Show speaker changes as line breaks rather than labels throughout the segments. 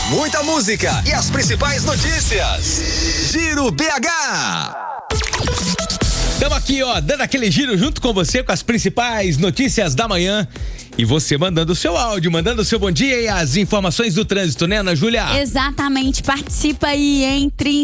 muita música e as principais notícias. Giro BH.
Estamos aqui, ó, dando aquele giro junto com você com as principais notícias da manhã. E você mandando o seu áudio, mandando o seu bom dia e as informações do trânsito, né, Ana Júlia?
Exatamente, participa aí em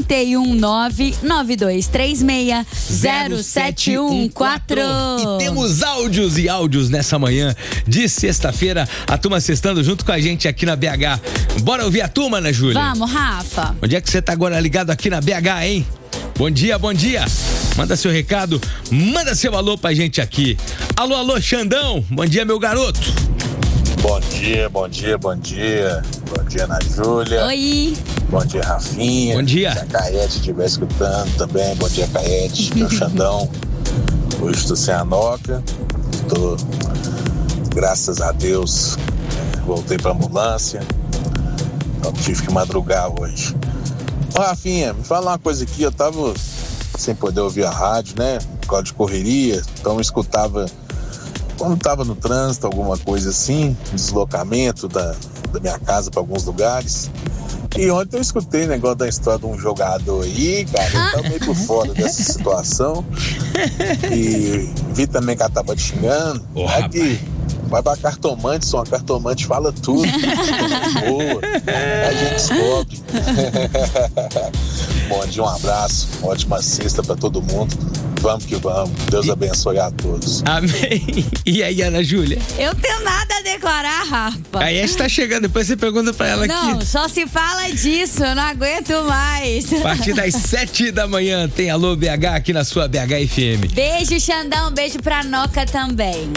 31992360714.
E temos áudios e áudios nessa manhã de sexta-feira, a turma sextando junto com a gente aqui na BH. Bora ouvir a turma, Ana Júlia?
Vamos, Rafa.
Onde é que você tá agora ligado aqui na BH, hein? Bom dia, bom dia. Manda seu recado, manda seu alô pra gente aqui. Alô, alô, Xandão. Bom dia, meu garoto.
Bom dia, bom dia, bom dia. Bom dia, Ana Júlia.
Oi.
Bom dia, Rafinha.
Bom dia.
Se a Caete estiver escutando também, bom dia, Caete. Meu Xandão. Hoje estou sem a Noca. Graças a Deus, voltei pra ambulância. Então tive que madrugar hoje. Ô, Rafinha, me fala uma coisa aqui. Eu tava sem poder ouvir a rádio, né? Por causa de correria. Então eu escutava quando tava no trânsito, alguma coisa assim, deslocamento da minha casa para alguns lugares. E ontem eu escutei o negócio da história de um jogador aí, cara. Eu tava meio por fora dessa situação. E vi também que ela tava te xingando. Aqui, vai pra cartomante, só uma cartomante fala tudo. Boa, a gente descobre. Bom dia, um abraço, uma ótima sexta pra todo mundo. Vamos que vamos. Deus abençoe a todos.
Amém. E aí, Ana Júlia?
Eu tenho nada a declarar, Rafa.
A Yas tá chegando, depois você pergunta pra ela aqui.
Não, só se fala disso, eu não aguento mais.
A partir das 7 da manhã tem Alô BH aqui na sua BH FM.
Beijo, Xandão, beijo pra Noca também.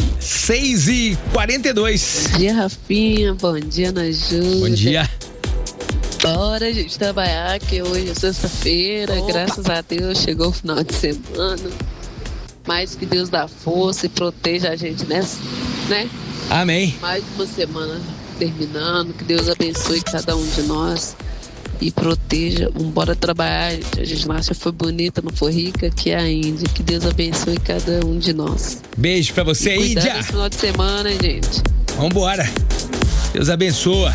6h42.
Bom dia, Rafinha, bom dia, Ana Júlia.
Bom dia.
Bora, gente, trabalhar, que hoje é sexta-feira, graças a Deus, chegou o final de semana. Mais que Deus dá força e proteja a gente nessa, né?
Amém.
Mais uma semana terminando, que Deus abençoe cada um de nós e proteja. Bora trabalhar, gente. A gente nasce, foi bonita, não foi rica, que é a Índia. Que Deus abençoe cada um de nós.
Beijo pra você, Índia.
Cuidado final de semana, hein, gente.
Vambora. Deus abençoa.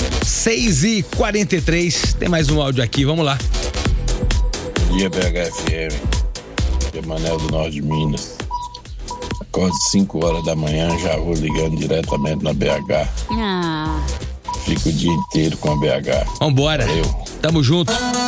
6h43. Tem mais um áudio aqui, vamos lá.
Bom dia, BHFM. Aqui é Manel do Norte de Minas. Acordo 5 horas da manhã, já vou ligando diretamente na BH. Fico o dia inteiro com a BH.
Vambora.
Valeu.
Tamo junto.